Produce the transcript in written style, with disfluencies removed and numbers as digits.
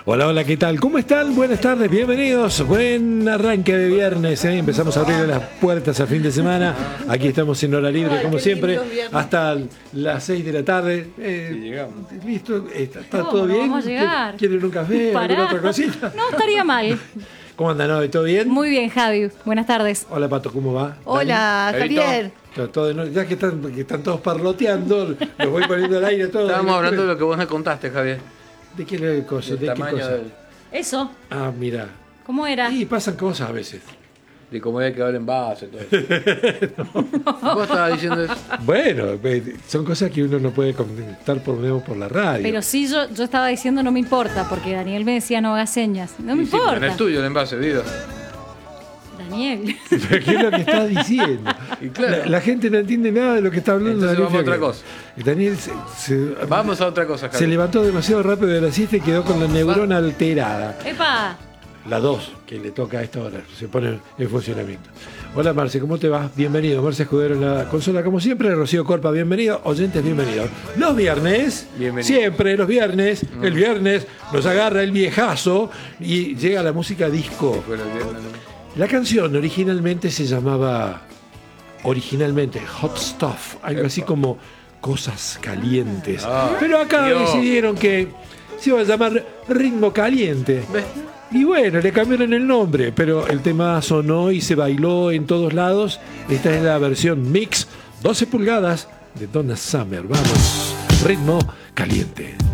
Hola, hola, ¿qué tal? ¿Cómo están? Buenas tardes, bienvenidos. Buen arranque de viernes, ¿eh? Empezamos a abrir las puertas al fin de semana. Aquí estamos en hora libre, como siempre, hasta las 6 de la tarde. Llegamos. ¿Listo? ¿Está todo bien? Vamos a llegar. ¿Quieren un café o alguna otra cosita? No estaría mal. ¿Cómo andan hoy? ¿Todo bien? Muy bien, Javi. Buenas tardes. Hola, Pato, ¿cómo va? Hola, Javito. Javier. Ya que están todos parloteando, los voy poniendo al aire todo. Estábamos hablando de lo que vos me contaste, Javier. ¿De qué cosa? Del ¿De qué tamaño cosa? Eso. Ah, mira. ¿Cómo era? Y pasan cosas a veces. de cómo hay que hablar en base, todo eso. Vos estabas diciendo eso. Bueno, son cosas que uno no puede comentar por lo menos por la radio. Pero sí, yo estaba diciendo no me importa, porque Daniel me decía no hagas señas. No me Y sí, pero importa. no es tuyo el envase, Dido. Daniel. ¿Qué es lo que estás diciendo? Y claro. La gente no entiende nada de lo que está hablando. Entonces Daniel vamos a otra Fiaquet. cosa. Daniel Vamos a otra cosa, se Javier. levantó demasiado rápido de la siesta y quedó con la neurona alterada. ¡Epa! La 2, que le toca a esta hora, se pone en funcionamiento. Hola Marce, ¿cómo te va? Bienvenido, Marce Escudero en la consola, como siempre. Rocío Corpa, bienvenido. Oyentes, bienvenidos. Los viernes, Bienvenido. siempre los viernes, el viernes nos agarra el viejazo y llega la música disco. Fue el viernes, ¿no? La canción originalmente se llamaba Hot Stuff, algo así como Cosas Calientes. Ah, Pero acá Dios. decidieron que se iba a llamar Ritmo Caliente. ¿Ves? Y bueno, le cambiaron el nombre, pero el tema sonó y se bailó en todos lados. Esta es la versión mix 12 pulgadas de Donna Summer. Vamos, Ritmo Caliente.